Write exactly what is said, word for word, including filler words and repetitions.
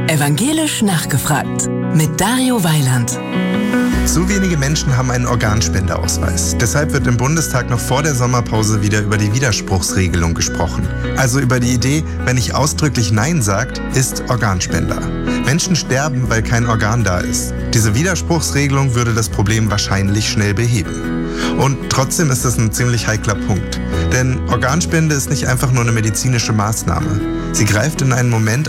Evangelisch nachgefragt mit Dario Weiland. Zu wenige Menschen haben einen Organspendeausweis. Deshalb wird im Bundestag noch vor der Sommerpause wieder über die Widerspruchsregelung gesprochen. Also über die Idee, wenn ich ausdrücklich Nein sagt, ist Organspender. Menschen sterben, weil kein Organ da ist. Diese Widerspruchsregelung würde das Problem wahrscheinlich schnell beheben. Und trotzdem ist das ein ziemlich heikler Punkt. Denn Organspende ist nicht einfach nur eine medizinische Maßnahme. Sie greift in einen Moment